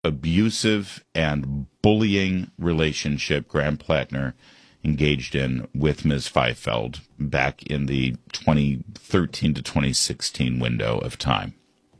abusive and bullying relationship Graham Plattner engaged in with Ms. Fifield back in the 2013 to 2016 window of time.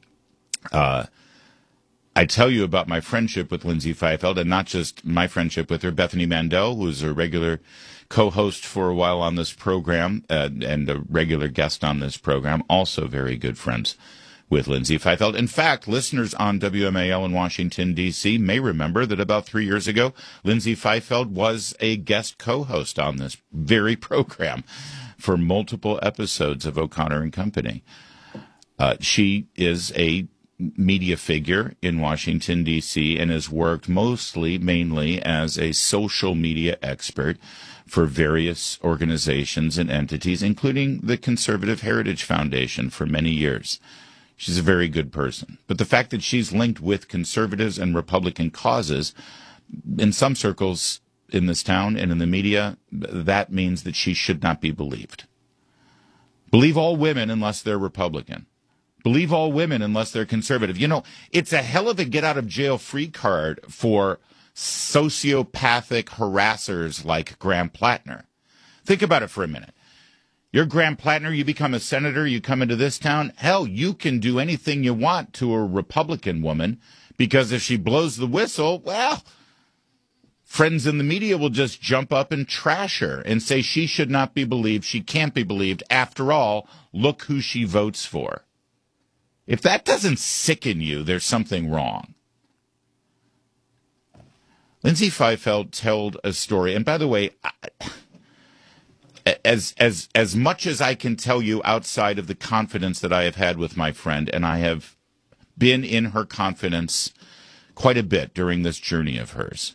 I tell you about my friendship with Lindsay Fifield, and not just my friendship with her. Bethany Mandel, who's a regular co-host for a while on this program and a regular guest on this program, also very good friends with Lindsay Fifield. In fact, listeners on WMAL in Washington, D.C. may remember that about 3 years ago, Lindsay Fifield was a guest co-host on this very program for multiple episodes of O'Connor and Company. She is a media figure in Washington, D.C., and has worked mainly as a social media expert for various organizations and entities, including the Conservative Heritage Foundation for many years. She's a very good person. But the fact that she's linked with conservatives and Republican causes, in some circles in this town and in the media, that means that she should not be believed. Believe all women unless they're Republican. Believe all women unless they're conservative. You know, it's a hell of a get-out-of-jail-free card for sociopathic harassers like Graham Plattner. Think about it for a minute. You're Graham Plattner, you become a senator, you come into this town. Hell, you can do anything you want to a Republican woman, because if she blows the whistle, well, friends in the media will just jump up and trash her and say she should not be believed, she can't be believed. After all, look who she votes for. If that doesn't sicken you, there's something wrong. Lindsay Fifield told a story, and by the way, as much as I can tell you outside of the confidence that I have had with my friend, and I have been in her confidence quite a bit during this journey of hers,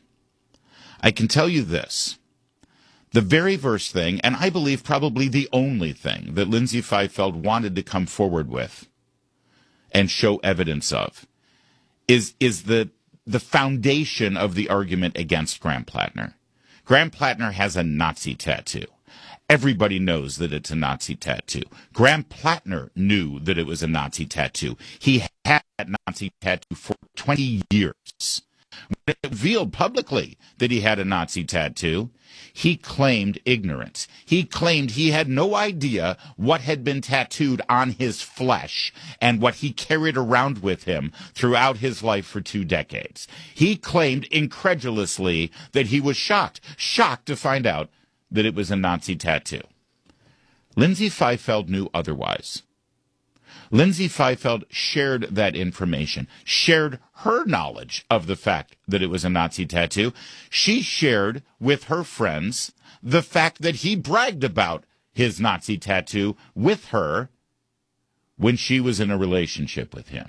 I can tell you this. The very first thing, and I believe probably the only thing that Lindsay Fifield wanted to come forward with and show evidence of is the foundation of the argument against Graham Plattner. Graham Plattner has a Nazi tattoo. Everybody knows that it's a Nazi tattoo. Graham Plattner knew that it was a Nazi tattoo. He had that Nazi tattoo for 20 years. When it revealed publicly that he had a Nazi tattoo, he claimed ignorance. He claimed he had no idea what had been tattooed on his flesh and what he carried around with him throughout his life for 2 decades. He claimed incredulously that he was shocked to find out that it was a Nazi tattoo. Lindsay Fifield knew otherwise. Lindsay Fifield shared that information, shared her knowledge of the fact that it was a Nazi tattoo. She shared with her friends the fact that he bragged about his Nazi tattoo with her when she was in a relationship with him.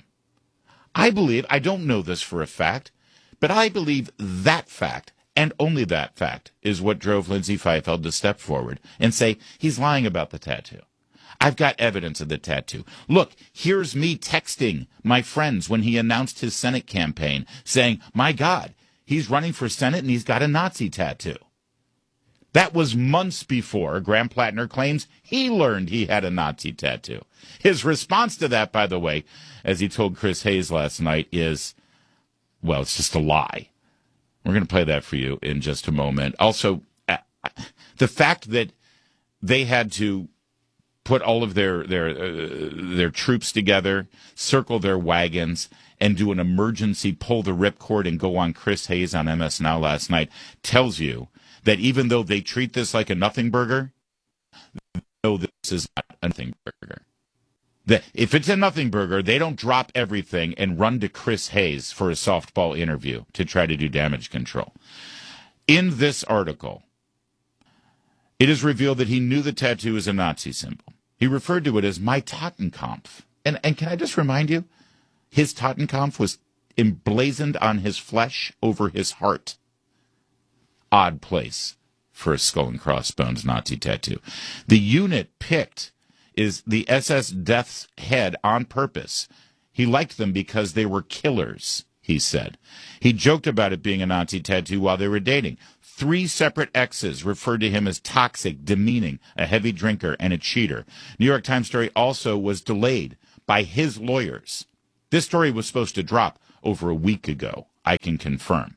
I believe, I don't know this for a fact, but I believe that fact, and only that fact, is what drove Lindsay Fifield to step forward and say, he's lying about the tattoo. I've got evidence of the tattoo. Look, here's me texting my friends when he announced his Senate campaign saying, my God, he's running for Senate and he's got a Nazi tattoo. That was months before Graham Plattner claims he learned he had a Nazi tattoo. His response to that, by the way, as he told Chris Hayes last night, is, well, it's just a lie. We're going to play that for you in just a moment. Also, the fact that they had to put all of their troops together, circle their wagons, and do an emergency pull the ripcord and go on Chris Hayes on MS Now last night tells you that even though they treat this like a nothing burger, they know this is not a nothing burger. That if it's a nothing burger, they don't drop everything and run to Chris Hayes for a softball interview to try to do damage control. In this article, it is revealed that he knew the tattoo was a Nazi symbol. He referred to it as my Totenkampf. And can I just remind you, his Totenkampf was emblazoned on his flesh over his heart. Odd place for a skull and crossbones Nazi tattoo. The unit picked is the SS Death's Head on purpose. He liked them because they were killers, he said. He joked about it being a Nazi tattoo while they were dating. 3 separate exes referred to him as toxic, demeaning, a heavy drinker, and a cheater. New York Times story also was delayed by his lawyers. This story was supposed to drop over a week ago. I can confirm.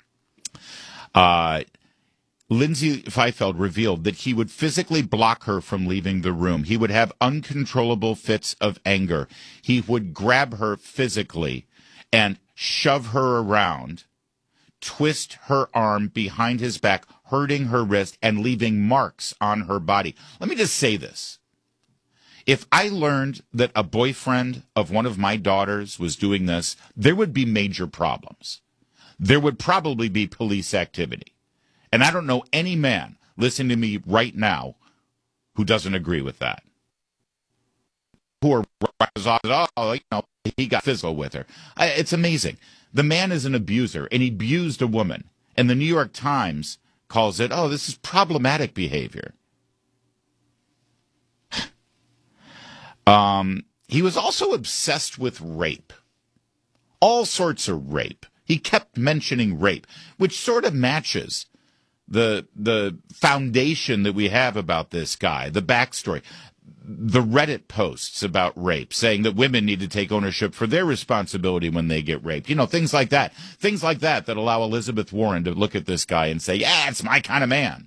Lindsay Feifeld revealed that he would physically block her from leaving the room. He would have uncontrollable fits of anger. He would grab her physically and shove her around, twist her arm behind his back, hurting her wrist and leaving marks on her body. Let me just say this. If I learned that a boyfriend of one of my daughters was doing this, there would be major problems. There would probably be police activity. And I don't know any man listening to me right now who doesn't agree with that. Who are, he got physical with her. It's amazing. The man is an abuser, and he abused a woman. And the New York Times calls it, this is problematic behavior. He was also obsessed with rape. All sorts of rape. He kept mentioning rape, which sort of matches the foundation that we have about this guy, the backstory, the Reddit posts about rape, saying that women need to take ownership for their responsibility when they get raped. Things like that. Things like that allow Elizabeth Warren to look at this guy and say, yeah, it's my kind of man.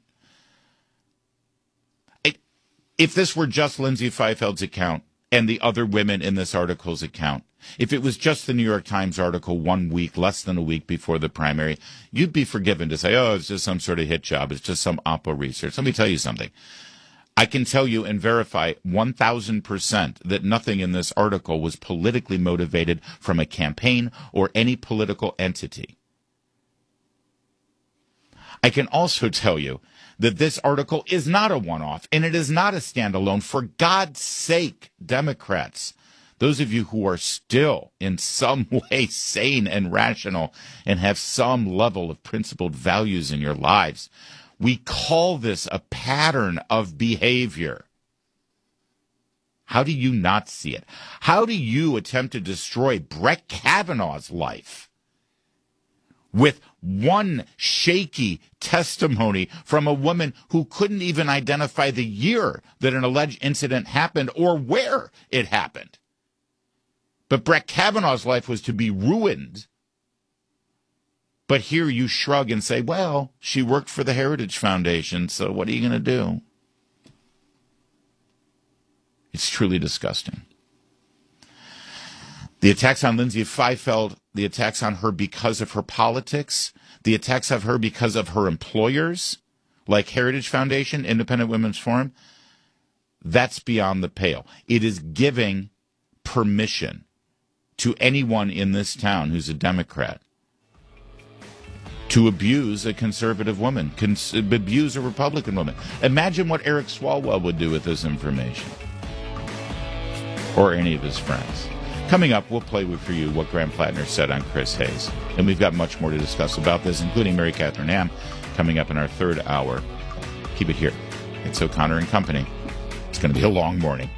If this were just Lindsay Feifeld's account and the other women in this article's account, if it was just the New York Times article 1 week, less than a week before the primary, you'd be forgiven to say, it's just some sort of hit job. It's just some Oppo research. Let me tell you something. I can tell you and verify 1,000% that nothing in this article was politically motivated from a campaign or any political entity. I can also tell you that this article is not a one-off, and it is not a standalone. For God's sake, Democrats, those of you who are still in some way sane and rational and have some level of principled values in your lives, we call this a pattern of behavior. How do you not see it? How do you attempt to destroy Brett Kavanaugh's life with one shaky testimony from a woman who couldn't even identify the year that an alleged incident happened or where it happened? But Brett Kavanaugh's life was to be ruined. But here you shrug and say, well, she worked for the Heritage Foundation, so what are you going to do? It's truly disgusting. The attacks on Lindsay Feifeld, the attacks on her because of her politics, the attacks of her because of her employers, like Heritage Foundation, Independent Women's Forum, that's beyond the pale. It is giving permission to anyone in this town who's a Democrat to abuse a conservative woman, abuse a Republican woman. Imagine what Eric Swalwell would do with this information, or any of his friends. Coming up, we'll play for you what Graham Plattner said on Chris Hayes. And we've got much more to discuss about this, including Mary Catherine Ham, coming up in our third hour. Keep it here. It's O'Connor and Company. It's going to be a long morning.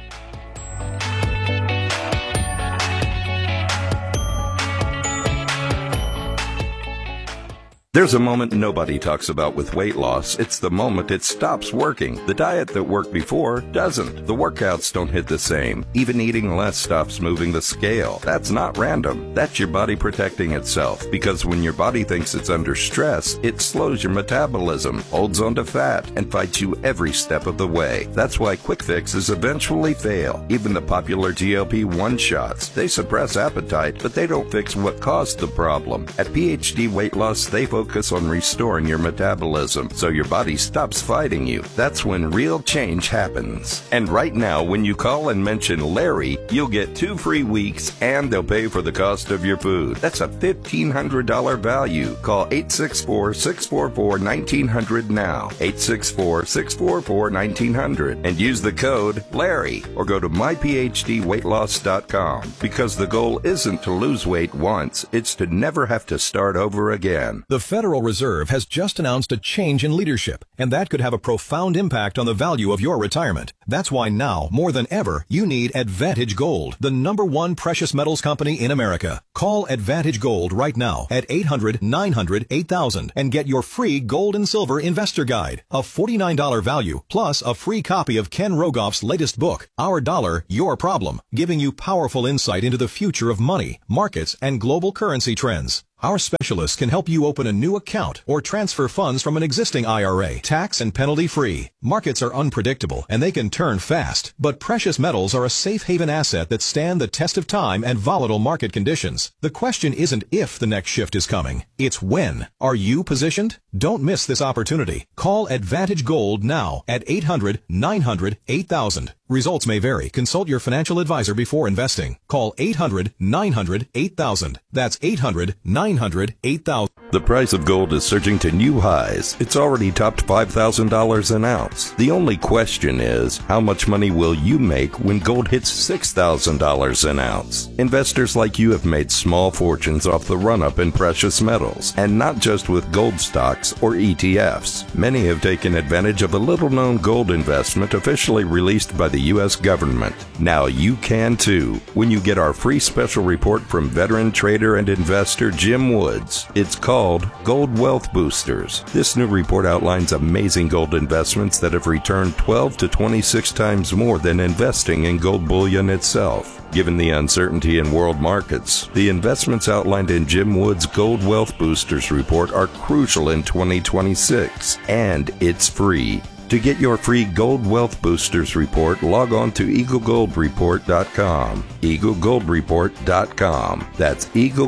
There's a moment nobody talks about with weight loss. It's the moment it stops working. The diet that worked before doesn't. The workouts don't hit the same. Even eating less stops moving the scale. That's not random. That's your body protecting itself. Because when your body thinks it's under stress, it slows your metabolism, holds onto fat, and fights you every step of the way. That's why quick fixes eventually fail. Even the popular GLP-1 shots. They suppress appetite, but they don't fix what caused the problem. At PhD Weight Loss, they focus on restoring your metabolism so your body stops fighting you. That's when real change happens. And right now, when you call and mention Larry, you'll get 2 free weeks and they'll pay for the cost of your food. That's a $1,500 value. Call 864-644-1900 now. 864-644-1900 and use the code Larry or go to myphdweightloss.com because the goal isn't to lose weight once, it's to never have to start over again. The Federal Reserve has just announced a change in leadership, and that could have a profound impact on the value of your retirement. That's why now, more than ever, you need Advantage Gold, the #1 precious metals company in America. Call Advantage Gold right now at 800-900-8000 and get your free gold and silver investor guide, a $49 value, plus a free copy of Ken Rogoff's latest book, Our Dollar, Your Problem, giving you powerful insight into the future of money, markets, and global currency trends. Our specialists can help you open a new account or transfer funds from an existing IRA, tax and penalty free. Markets are unpredictable and they can turn fast, but precious metals are a safe haven asset that stand the test of time and volatile market conditions. The question isn't if the next shift is coming, it's when. Are you positioned? Don't miss this opportunity. Call Advantage Gold now at 800-900-8000. Results may vary. Consult your financial advisor before investing. Call 800-900-8000. That's 800-900-8000. The price of gold is surging to new highs. It's already topped $5,000 an ounce. The only question is, how much money will you make when gold hits $6,000 an ounce? Investors like you have made small fortunes off the run-up in precious metals, and not just with gold stocks or ETFs. Many have taken advantage of a little-known gold investment officially released by the U.S. government. Now you can too, when you get our free special report from veteran trader and investor Jim Woods. It's called Gold Wealth Boosters. This new report outlines amazing gold investments that have returned 12 to 26 times more than investing in gold bullion itself. Given the uncertainty in world markets, the investments outlined in Jim Woods' Gold Wealth Boosters report are crucial in 2026, and it's free. To get your free Gold Wealth Boosters report, log on to EagleGoldReport.com. EagleGoldReport.com. That's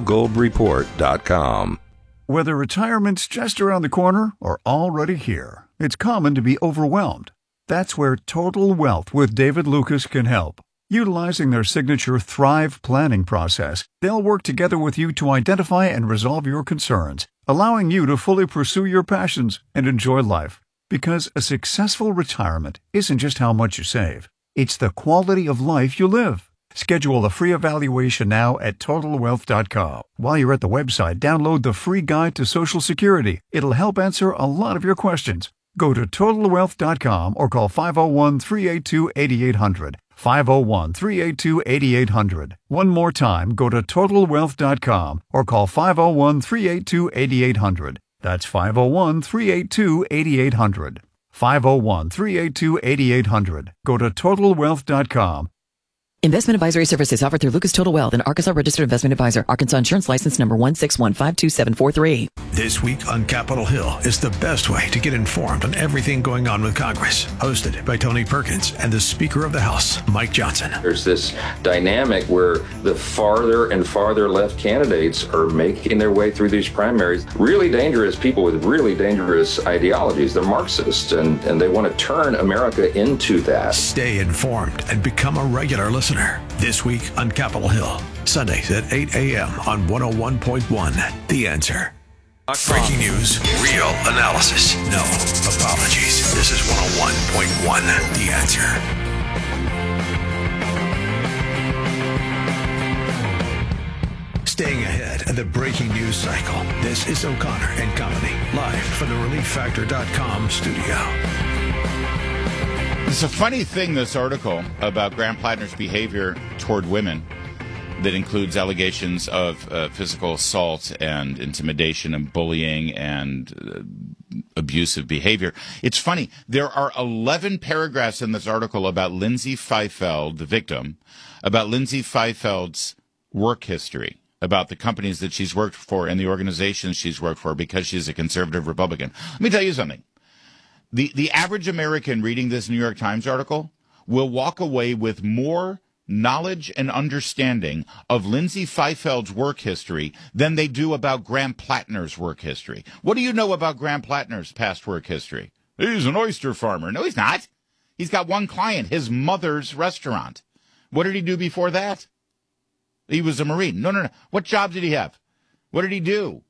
EagleGoldReport.com. Whether retirement's just around the corner or already here, it's common to be overwhelmed. That's where Total Wealth with David Lucas can help. Utilizing their signature Thrive planning process, they'll work together with you to identify and resolve your concerns, allowing you to fully pursue your passions and enjoy life. Because a successful retirement isn't just how much you save, it's the quality of life you live. Schedule a free evaluation now at TotalWealth.com. While you're at the website, download the free guide to Social Security. It'll help answer a lot of your questions. Go to TotalWealth.com or call 501-382-8800. 501-382-8800. One more time, go to TotalWealth.com or call 501-382-8800. That's 501-382-8800. 501-382-8800. Go to TotalWealth.com. Investment advisory services offered through Lucas Total Wealth, an Arkansas registered investment advisor. Arkansas Insurance License number 161522743. This week on Capitol Hill is the best way to get informed on everything going on with Congress. Hosted by Tony Perkins and the Speaker of the House, Mike Johnson. There's this dynamic where the farther and farther left candidates are making their way through these primaries. Really dangerous people with really dangerous ideologies. They're Marxists, and they want to turn America into that. Stay informed and become a regular listener. This week on Capitol Hill, Sundays at 8 a.m. on 101.1 The Answer. Breaking news, real analysis, no apologies. This is 101.1 The Answer. Staying ahead of the breaking news cycle, this is O'Connor and Company, live from the ReliefFactor.com studio. It's a funny thing, this article about Graham Plattner's behavior toward women that includes allegations of physical assault and intimidation and bullying and abusive behavior. It's funny. There are 11 paragraphs in this article about Lindsay Feifeld, the victim, about Lindsay Feifeld's work history, about the companies that she's worked for and the organizations she's worked for because she's a conservative Republican. Let me tell you something. The average American reading this New York Times article will walk away with more knowledge and understanding of Lindsay Feifeld's work history than they do about Graham Plattner's work history. What do you know about Graham Plattner's past work history? He's an oyster farmer. No, he's not. He's got one client, his mother's restaurant. What did he do before that? He was a Marine. No. What job did he have? What did he do?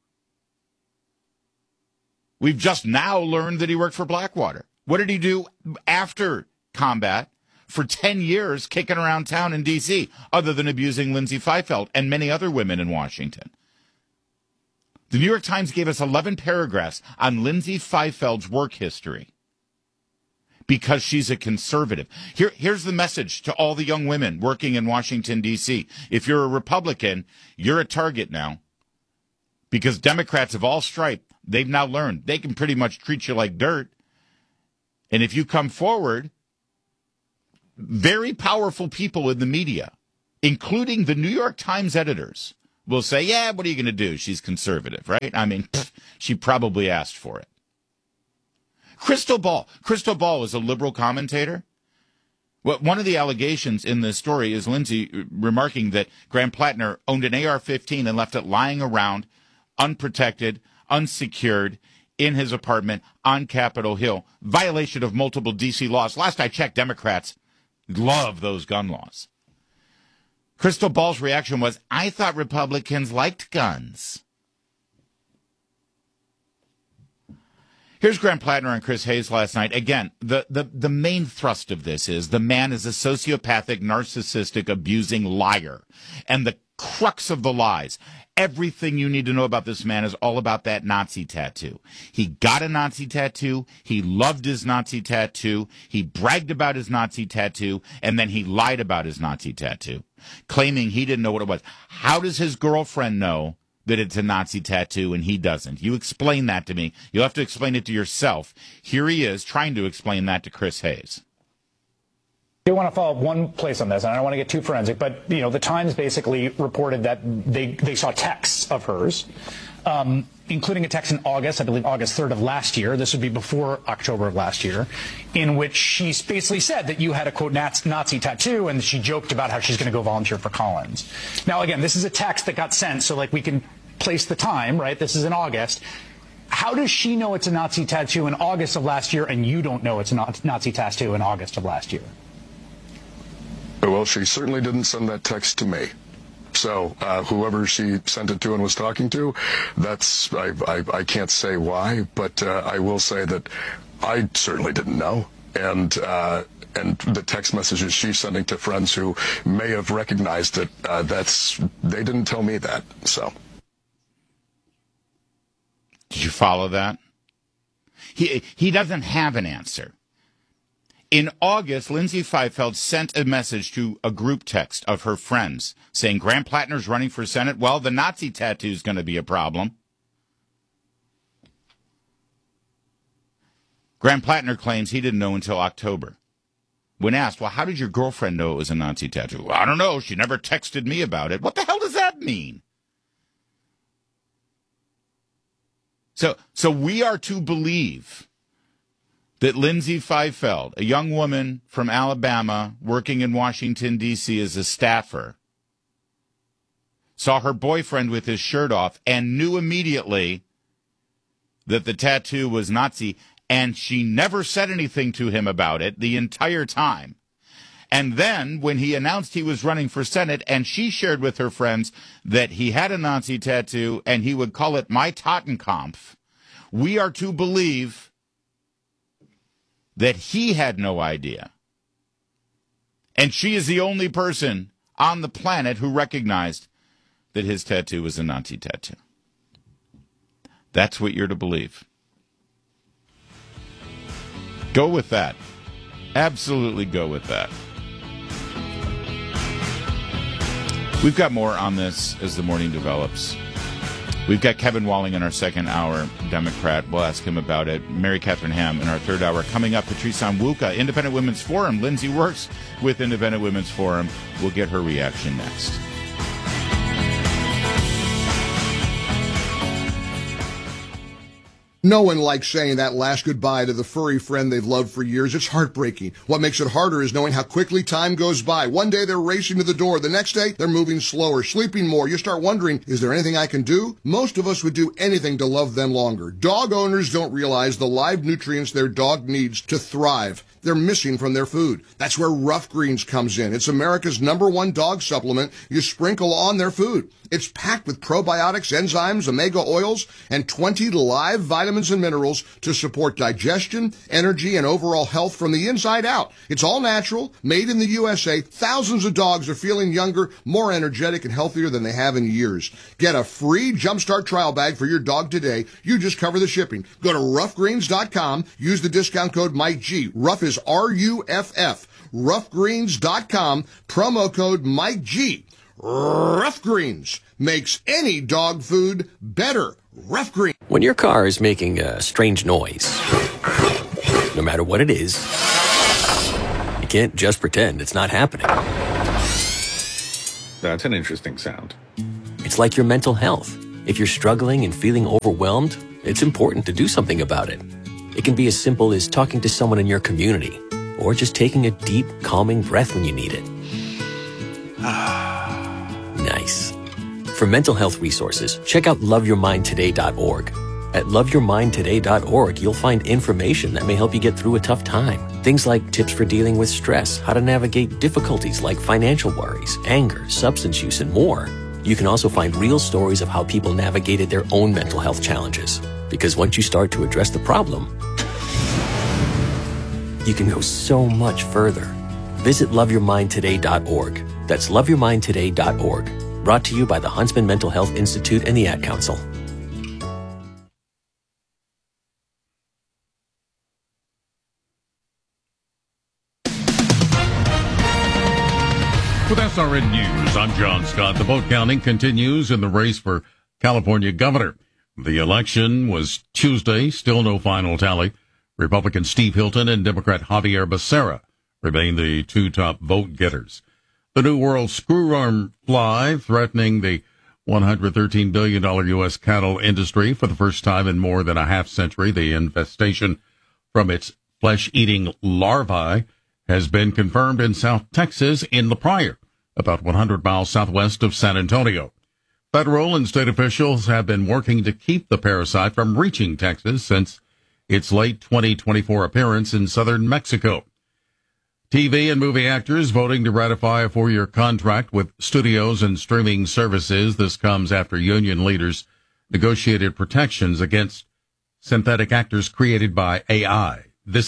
We've just now learned that he worked for Blackwater. What did he do after combat for 10 years kicking around town in D.C., other than abusing Lindsay Feifeld and many other women in Washington? The New York Times gave us 11 paragraphs on Lindsay Feifeld's work history because she's a conservative. Here's the message to all the young women working in Washington, D.C. If you're a Republican, you're a target now because Democrats of all stripes, they've now learned they can pretty much treat you like dirt. And if you come forward, very powerful people in the media, including the New York Times editors, will say, yeah, what are you going to do? She's conservative, right? I mean, she probably asked for it. Crystal Ball is a liberal commentator. Well, one of the allegations in this story is Lindsay remarking that Graham Plattner owned an AR-15 and left it lying around, unprotected, unsecured, in his apartment on Capitol Hill. Violation of multiple D.C. laws. Last I checked, Democrats love those gun laws. Crystal Ball's reaction was, I thought Republicans liked guns. Here's Graham Plattner and Chris Hayes last night. Again, the main thrust of this is the man is a sociopathic, narcissistic, abusing liar. And the crux of the lies, everything you need to know about this man is all about that Nazi tattoo. He got a Nazi tattoo. He loved his Nazi tattoo. He bragged about his Nazi tattoo. And then he lied about his Nazi tattoo, claiming he didn't know what it was. How does his girlfriend know that it's a Nazi tattoo and he doesn't? You explain that to me. You'll have to explain it to yourself. Here he is trying to explain that to Chris Hayes. I do want to follow up one place on this, and I don't want to get too forensic, but the Times basically reported that they saw texts of hers, including a text in August, I believe August 3rd of last year. This would be before October of last year, in which she basically said that you had a, quote, Nazi tattoo, and she joked about how she's going to go volunteer for Collins. Now, again, this is a text that got sent, so we can place the time, right? This is in August. How does she know it's a Nazi tattoo in August of last year, and you don't know it's a Nazi tattoo in August of last year? Well, she certainly didn't send that text to me. So whoever she sent it to and was talking to, that's I can't say why, but I will say that I certainly didn't know. And the text messages she's sending to friends who may have recognized it, they didn't tell me that. So. Did you follow that? He doesn't have an answer. In August, Lindsay Feifeld sent a message to a group text of her friends saying, Graham Plattner's running for Senate. Well, the Nazi tattoo is going to be a problem. Graham Plattner claims he didn't know until October. When asked, well, how did your girlfriend know it was a Nazi tattoo? Well, I don't know. She never texted me about it. What the hell does that mean? So we are to believe that Lindsay Feifeld, a young woman from Alabama working in Washington, D.C. as a staffer, saw her boyfriend with his shirt off and knew immediately that the tattoo was Nazi, and she never said anything to him about it the entire time. And then when he announced he was running for Senate and she shared with her friends that he had a Nazi tattoo and he would call it My Totenkampf, we are to believe that he had no idea. And she is the only person on the planet who recognized that his tattoo was a Nazi tattoo. That's what you're to believe. Go with that. Absolutely go with that. We've got more on this as the morning develops. We've got Kevin Walling in our second hour, Democrat. We'll ask him about it. Mary Catherine Ham in our third hour. Coming up, Patrice Onwuka, Independent Women's Forum. Lindsay works with Independent Women's Forum. We'll get her reaction next. No one likes saying that last goodbye to the furry friend they've loved for years. It's heartbreaking. What makes it harder is knowing how quickly time goes by. One day they're racing to the door. The next day they're moving slower, sleeping more. You start wondering, is there anything I can do? Most of us would do anything to love them longer. Dog owners don't realize the live nutrients their dog needs to thrive. They're missing from their food. That's where Rough Greens comes in. It's America's #1 dog supplement you sprinkle on their food. It's packed with probiotics, enzymes, omega oils, and 20 live vitamins and minerals to support digestion, energy, and overall health from the inside out. It's all natural, made in the USA. Thousands of dogs are feeling younger, more energetic, and healthier than they have in years. Get a free Jumpstart trial bag for your dog today. You just cover the shipping. Go to roughgreens.com. Use the discount code MikeG. Rough is RUFF. Roughgreens.com. Promo code MikeG. Rough Greens makes any dog food better. Rough Greens. When your car is making a strange noise, no matter what it is, you can't just pretend it's not happening. That's an interesting sound. It's like your mental health. If you're struggling and feeling overwhelmed, it's important to do something about it. It can be as simple as talking to someone in your community, or just taking a deep, calming breath when you need it. Nice. For mental health resources, check out loveyourmindtoday.org. At loveyourmindtoday.org, you'll find information that may help you get through a tough time. Things like tips for dealing with stress, how to navigate difficulties like financial worries, anger, substance use, and more. You can also find real stories of how people navigated their own mental health challenges. Because once you start to address the problem, you can go so much further. Visit loveyourmindtoday.org. That's loveyourmindtoday.org. Brought to you by the Huntsman Mental Health Institute and the Ad Council. With SRN News, I'm John Scott. The vote counting continues in the race for California governor. The election was Tuesday, still no final tally. Republican Steve Hilton and Democrat Javier Becerra remain the two top vote getters. The New World screwworm fly threatening the $113 billion U.S. cattle industry for the first time in more than a half century. The infestation from its flesh-eating larvae has been confirmed in South Texas in La Pryor, about 100 miles southwest of San Antonio. Federal and state officials have been working to keep the parasite from reaching Texas since its late 2024 appearance in southern Mexico. TV and movie actors voting to ratify a 4-year contract with studios and streaming services. This comes after union leaders negotiated protections against synthetic actors created by AI.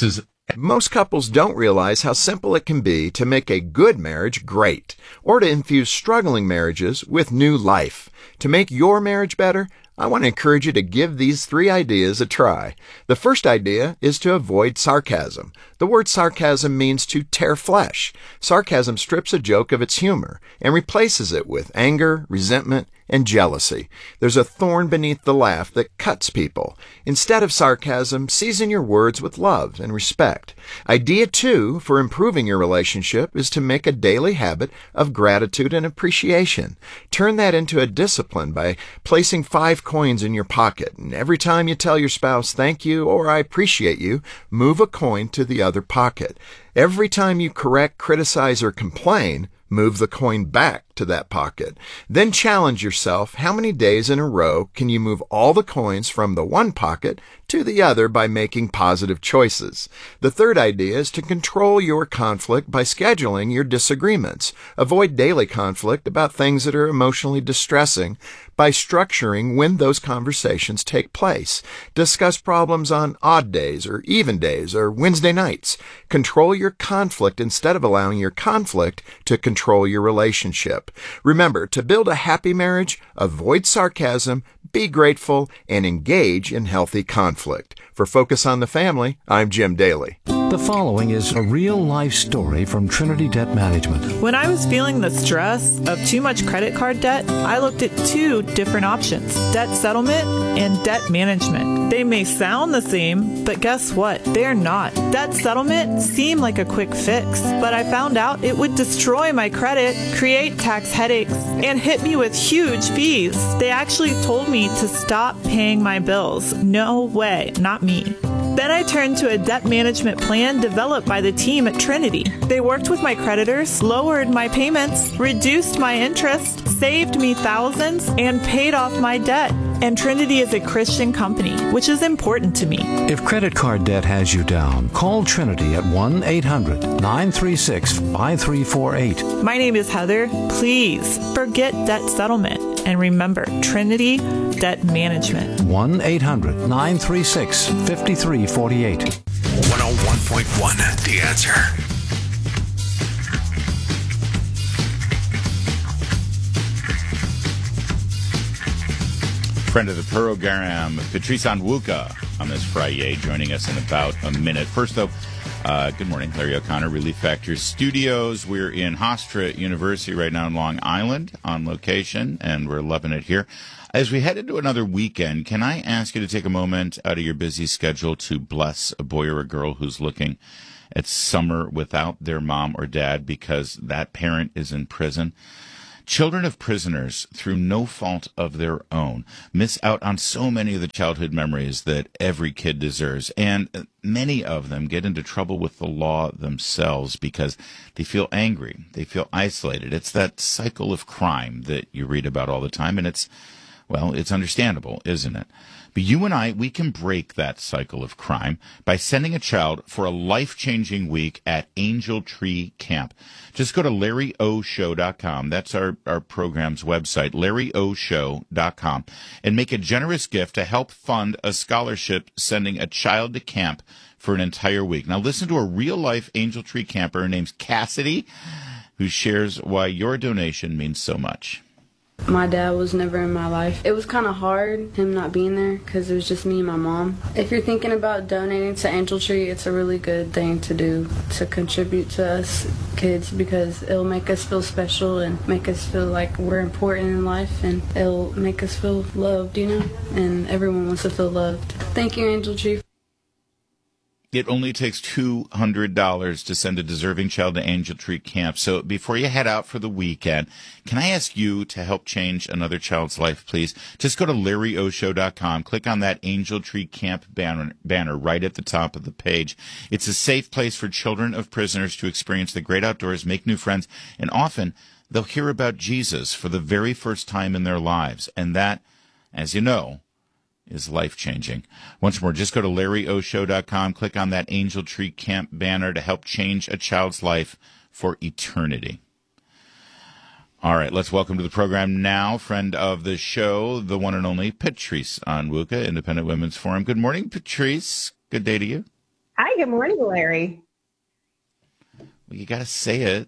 Most couples don't realize how simple it can be to make a good marriage great, or to infuse struggling marriages with new life. To make your marriage better, I want to encourage you to give these 3 ideas a try. The first idea is to avoid sarcasm. The word sarcasm means to tear flesh. Sarcasm strips a joke of its humor and replaces it with anger, resentment, and jealousy. There's a thorn beneath the laugh that cuts people. Instead of sarcasm, season your words with love and respect. Idea 2 for improving your relationship is to make a daily habit of gratitude and appreciation. Turn that into a discipline by placing 5 coins in your pocket, and every time you tell your spouse thank you or I appreciate you, move a coin to the other pocket. Every time you correct, criticize, or complain, move the coin back to that pocket. Then challenge yourself, how many days in a row can you move all the coins from the one pocket to the other by making positive choices? The third idea is to control your conflict by scheduling your disagreements. Avoid daily conflict about things that are emotionally distressing by structuring when those conversations take place. Discuss problems on odd days or even days or Wednesday nights. Control your conflict instead of allowing your conflict to control your relationship. Remember, to build a happy marriage, avoid sarcasm, be grateful, and engage in healthy conflict. For Focus on the Family, I'm Jim Daly. The following is a real-life story from Trinity Debt Management. When I was feeling the stress of too much credit card debt, I looked at 2 different options: debt settlement and debt management. They may sound the same, but guess what? They're not. Debt settlement seemed like a quick fix, but I found out it would destroy my credit, create tax headaches, and hit me with huge fees. They actually told me to stop paying my bills. No way, not me. Then I turned to a debt management plan developed by the team at Trinity. They worked with my creditors, lowered my payments, reduced my interest, saved me thousands, and paid off my debt. And Trinity is a Christian company, which is important to me. If credit card debt has you down, call Trinity at 1-800-936-5348. My name is Heather. Please forget debt settlement and remember Trinity Debt Management. 1-800-936-5348. 101.1 The Answer. Friend of the program, Patrice Onwuka, on this Friday, joining us in about a minute. First, though, good morning, Larry O'Connor, Relief Factor Studios. We're in Hofstra University right now in Long Island on location, and we're loving it here. As we head into another weekend, can I ask you to take a moment out of your busy schedule to bless a boy or a girl who's looking at summer without their mom or dad because that parent is in prison? Children of prisoners, through no fault of their own, miss out on so many of the childhood memories that every kid deserves. And many of them get into trouble with the law themselves because they feel angry. They feel isolated. It's that cycle of crime that you read about all the time. And it's understandable, isn't it? But you and I, we can break that cycle of crime by sending a child for a life-changing week at Angel Tree Camp. Just go to LarryOShow.com. That's our program's website, LarryOShow.com, and make a generous gift to help fund a scholarship sending a child to camp for an entire week. Now listen to a real-life Angel Tree camper. Her name's Cassidy, who shares why your donation means so much. My dad was never in my life. It was kind of hard, him not being there, because it was just me and my mom. If you're thinking about donating to Angel Tree, it's a really good thing to do, to contribute to us kids, because it'll make us feel special and make us feel like we're important in life, and it'll make us feel loved, and everyone wants to feel loved. Thank you, Angel Tree. It only takes $200 to send a deserving child to Angel Tree Camp. So before you head out for the weekend, can I ask you to help change another child's life, please? Just go to LarryOShow.com. Click on that Angel Tree Camp banner right at the top of the page. It's a safe place for children of prisoners to experience the great outdoors, make new friends, and often they'll hear about Jesus for the very first time in their lives. And that, as you know, is life-changing. Once more, just go to LarryOShow.com, click on that Angel Tree Camp banner to help change a child's life for eternity. All right, let's welcome to the program now, friend of the show, the one and only Patrice Onwuka, Independent Women's Forum. Good morning, Patrice. Good day to you. Hi, good morning, Larry. Well, you got to say it.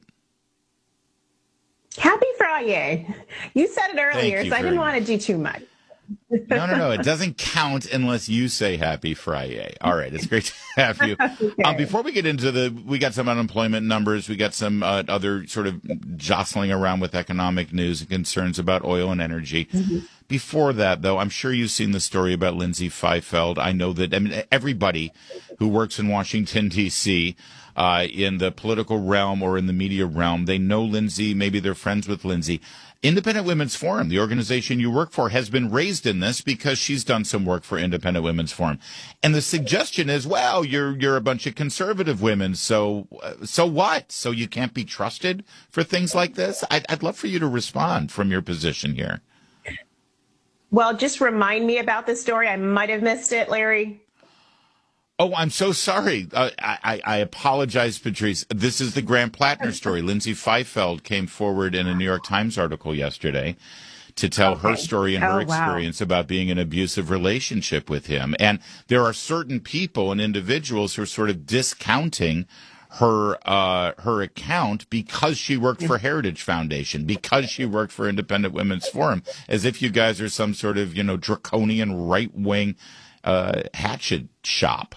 Happy Friday. You said it earlier, so I didn't want to do too much. No. It doesn't count unless you say Happy Friday. All right. It's great to have you. Okay. Before we get into we got some unemployment numbers. We got some other sort of jostling around with economic news and concerns about oil and energy. Mm-hmm. Before that, though, I'm sure you've seen the story about Lindsay Feifeld. I know that everybody who works in Washington, D.C., in the political realm or in the media realm, they know Lindsay. Maybe they're friends with Lindsay. Independent Women's Forum, the organization you work for, has been raised in this because she's done some work for Independent Women's Forum. And the suggestion is, well, you're a bunch of conservative women, so what? So you can't be trusted for things like this? I'd love for you to respond from your position here. Well, just remind me about this story. I might have missed it, Larry. Oh, I'm so sorry. I apologize, Patrice. This is the Grant Plattner story. Lindsay Feifeld came forward in a New York Times article yesterday to tell her story and her experience about being in an abusive relationship with him. And there are certain people and individuals who are sort of discounting her account because she worked for Heritage Foundation, because she worked for Independent Women's Forum, as if you guys are some sort of, draconian right-wing hatchet shop.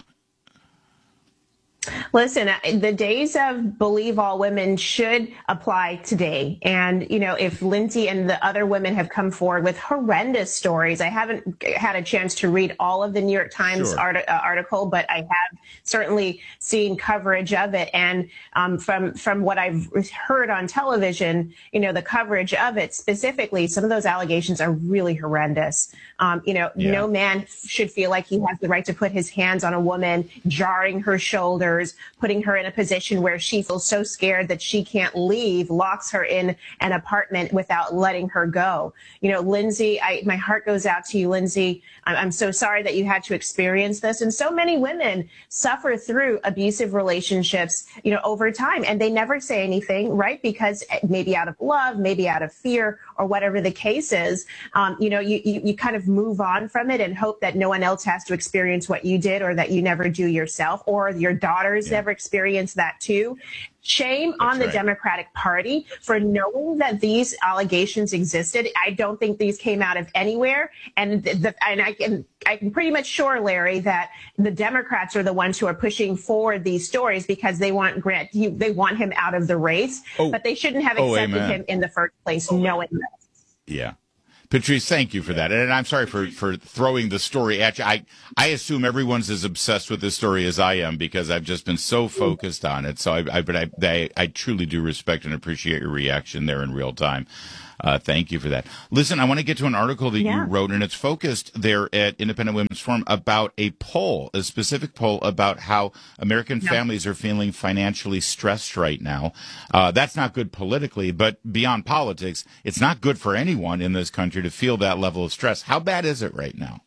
Listen, the days of believe all women should apply today. And, if Lindsay and the other women have come forward with horrendous stories, I haven't had a chance to read all of the New York Times article, but I have certainly seen coverage of it. And from what I've heard on television, the coverage of it specifically, some of those allegations are really horrendous. No man should feel like he has the right to put his hands on a woman, jarring her shoulders, putting her in a position where she feels so scared that she can't leave, locks her in an apartment without letting her go. Lindsay, my heart goes out to you, Lindsay. I'm so sorry that you had to experience this. And so many women suffer through abusive relationships, over time, and they never say anything, right? Because maybe out of love, maybe out of fear, or whatever the case is, you kind of move on from it and hope that no one else has to experience what you did, or that you never do yourself, or your daughters never experience that too. Shame on the Democratic Party for knowing that these allegations existed. I don't think these came out of anywhere. And I can pretty much sure, Larry, that the Democrats are the ones who are pushing forward these stories because they want they want him out of the race, but they shouldn't have accepted him in the first place, knowing this. Yeah. Patrice, thank you for that. And I'm sorry for throwing the story at you. I assume everyone's as obsessed with this story as I am because I've just been so focused on it. So I truly do respect and appreciate your reaction there in real time. Thank you for that. Listen, I want to get to an article that you wrote, and it's focused there at Independent Women's Forum about a specific poll about how American families are feeling financially stressed right now. That's not good politically, but beyond politics, it's not good for anyone in this country to feel that level of stress. How bad is it right now?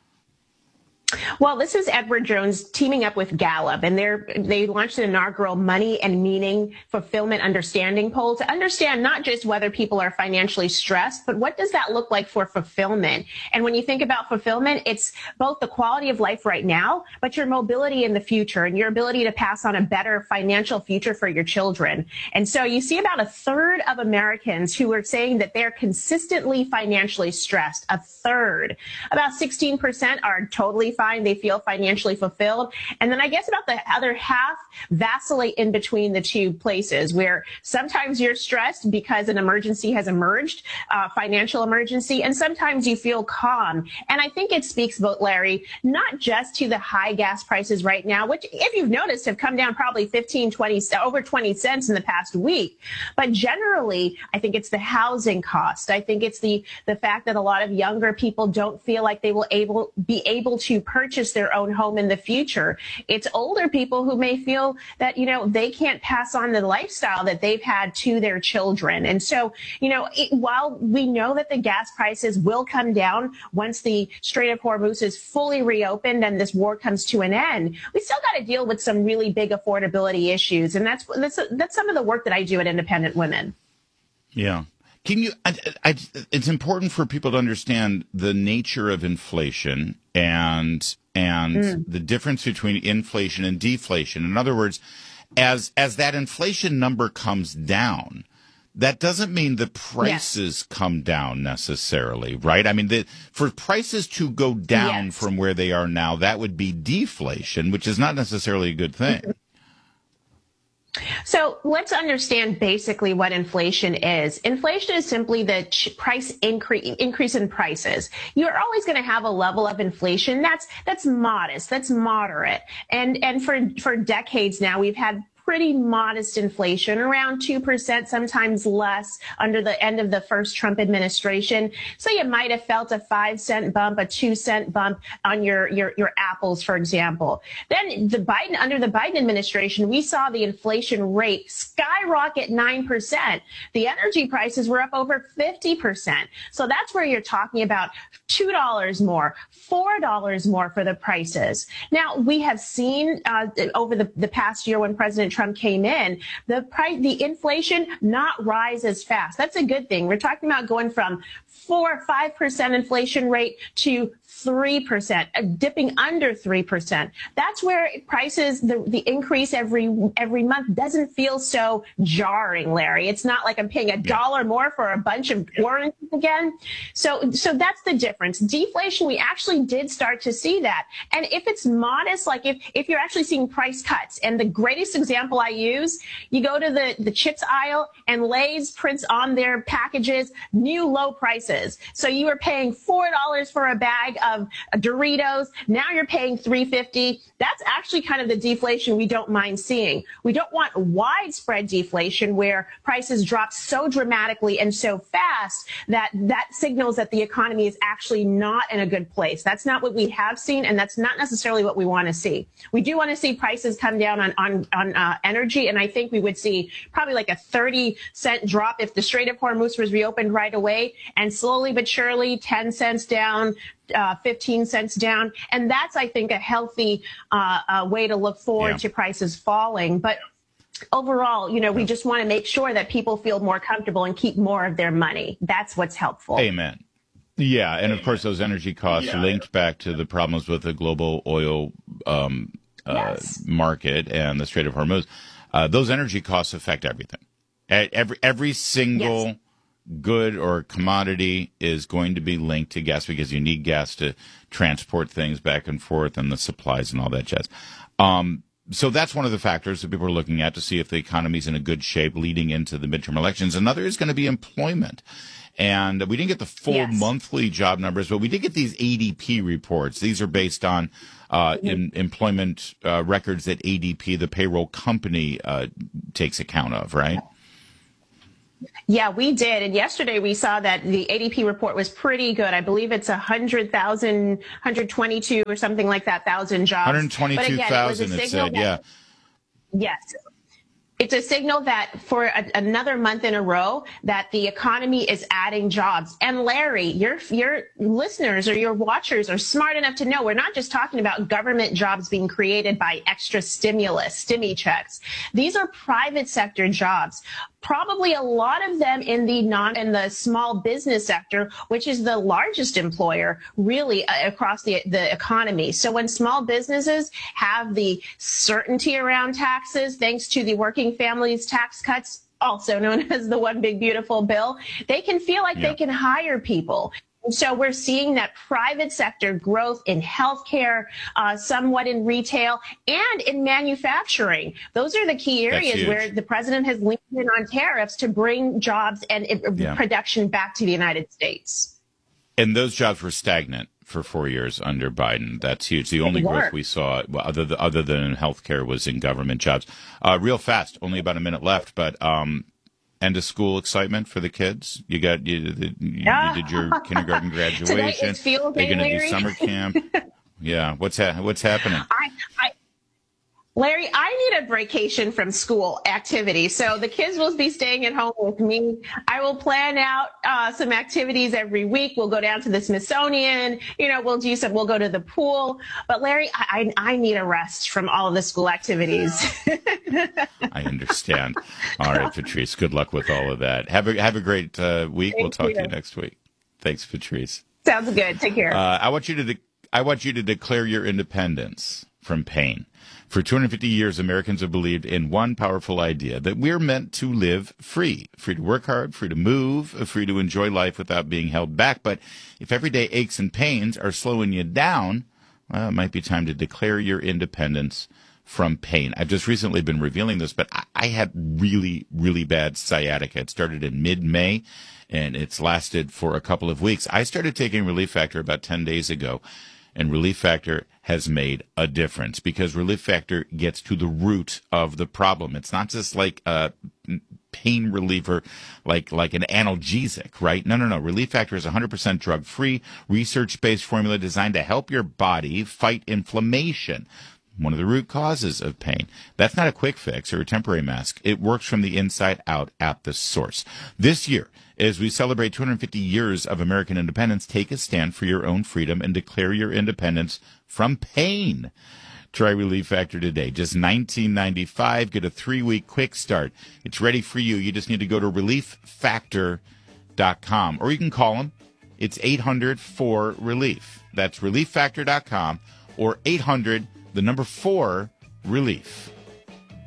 Well, this is Edward Jones teaming up with Gallup, and they launched an inaugural Money and Meaning Fulfillment Understanding poll to understand not just whether people are financially stressed, but what does that look like for fulfillment? And when you think about fulfillment, it's both the quality of life right now, but your mobility in the future and your ability to pass on a better financial future for your children. And so you see about a third of Americans who are saying that they're consistently financially stressed. A third. About 16% are totally fine. They feel financially fulfilled. And then I guess about the other half vacillate in between the two places, where sometimes you're stressed because an emergency has emerged, financial emergency, and sometimes you feel calm. And I think it speaks, Larry, not just to the high gas prices right now, which, if you've noticed, have come down probably 15, over 20 cents in the past week. But generally, I think it's the housing cost. I think it's the fact that a lot of younger people don't feel like they will be able to purchase their own home in the future. It's older people who may feel that, they can't pass on the lifestyle that they've had to their children. And so, while we know that the gas prices will come down once the Strait of Hormuz is fully reopened and this war comes to an end, we still got to deal with some really big affordability issues. And that's some of the work that I do at Independent Women. Yeah. Can you? It's important for people to understand the nature of inflation and the difference between inflation and deflation. In other words, as that inflation number comes down, that doesn't mean the prices come down necessarily, right? I mean, for prices to go down from where they are now, that would be deflation, which is not necessarily a good thing. So let's understand basically what inflation is. Inflation is simply the price increase in prices. You're always going to have a level of inflation that's modest, that's moderate. And for decades now, we've had pretty modest inflation, around 2%, sometimes less, under the end of the first Trump administration. So you might have felt a 5-cent bump, a 2-cent bump on your apples, for example. Then under the Biden administration, we saw the inflation rate skyrocket 9%. The energy prices were up over 50%. So that's where you're talking about $2 more, $4 more for the prices. Now, we have seen over the past year, when President Trump came in, the inflation not rise as fast. That's a good thing. We're talking about going from 4 or 5% inflation rate to 3%, dipping under 3%. That's where prices, the increase every month doesn't feel so jarring, Larry. It's not like I'm paying $1 more for a bunch of oranges again. So that's the difference. Deflation, we actually did start to see that. And if it's modest, like if you're actually seeing price cuts, and the greatest example I use, you go to the chips aisle and Lay's prints on their packages new low prices. So you were paying $4 for a bag of Doritos. Now you're paying $3.50. That's actually kind of the deflation we don't mind seeing. We don't want widespread deflation where prices drop so dramatically and so fast that signals that the economy is actually not in a good place. That's not what we have seen, and that's not necessarily what we want to see. We do want to see prices come down on energy, and I think we would see probably like a 30-cent drop if the Strait of Hormuz was reopened right away, and slowly but surely 10 cents down, 15 cents down. And that's, I think, a healthy way to look forward to prices falling. But overall, we just want to make sure that people feel more comfortable and keep more of their money. That's what's helpful. Amen. Yeah. And of course, those energy costs linked back to the problems with the global oil market and the Strait of Hormuz. Those energy costs affect everything. Every single good or commodity is going to be linked to gas, because you need gas to transport things back and forth and the supplies and all that jazz. So that's one of the factors that people are looking at to see if the economy is in a good shape leading into the midterm elections. Another is going to be employment. And we didn't get the full monthly job numbers, but we did get these ADP reports. These are based on employment records that ADP, the payroll company, takes account of, right? Yeah, we did. And yesterday we saw that the ADP report was pretty good. I believe it's 100,000, 122 or something like that, 1,000 jobs. 122,000, it said, yeah. Yes. It's a signal that for another month in a row that the economy is adding jobs. And Larry, your listeners or your watchers are smart enough to know we're not just talking about government jobs being created by extra stimulus, stimmy checks. These are private sector jobs. Probably a lot of them in the small business sector, which is the largest employer really across the economy. So when small businesses have the certainty around taxes, thanks to the Working Families Tax Cuts, also known as the One Big Beautiful Bill, they can feel like they can hire people. So we're seeing that private sector growth in healthcare, somewhat in retail, and in manufacturing. Those are the key areas where the president has leaned in on tariffs to bring jobs and production back to the United States. And those jobs were stagnant for 4 years under Biden. That's huge. The only growth we saw, other than in healthcare, was in government jobs. Real fast, only about a minute left, but end of school excitement for the kids. You did your kindergarten graduation. They're going to do summer camp. Yeah. What's happening? Larry, I need a vacation from school activities. So the kids will be staying at home with me. I will plan out some activities every week. We'll go down to the Smithsonian. We'll go to the pool. But Larry, I need a rest from all of the school activities. I understand. All right, Patrice, good luck with all of that. Have a great week. We'll talk to you next week. Thanks, Patrice. Sounds good. Take care. I want you to declare your independence from pain. For 250 years, Americans have believed in one powerful idea, that we're meant to live free to work hard, free to move, free to enjoy life without being held back. But if everyday aches and pains are slowing you down, well, it might be time to declare your independence from pain. I've just recently been revealing this, but I had really, really bad sciatica. It started in mid-May, and it's lasted for a couple of weeks. I started taking Relief Factor about 10 days ago, and Relief Factor has made a difference because Relief Factor gets to the root of the problem. It's not just like a pain reliever, like an analgesic, right? No. Relief Factor is 100% drug-free, research-based formula designed to help your body fight inflammation, one of the root causes of pain. That's not a quick fix or a temporary mask. It works from the inside out at the source. This year, as we celebrate 250 years of American independence, take a stand for your own freedom and declare your independence from pain. Try Relief Factor today. Just $19.95. Get a 3-week quick start. It's ready for you. You just need to go to ReliefFactor.com, or you can call them. It's 800-4-RELIEF. That's ReliefFactor.com or 800-4-RELIEF.